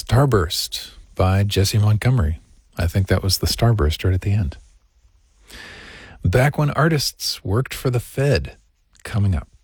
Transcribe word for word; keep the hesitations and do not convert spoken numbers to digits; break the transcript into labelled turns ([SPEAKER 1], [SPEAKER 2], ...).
[SPEAKER 1] Starburst by Jesse Montgomery. I think that was the Starburst right at the end. Back when artists worked for the Fed, coming up.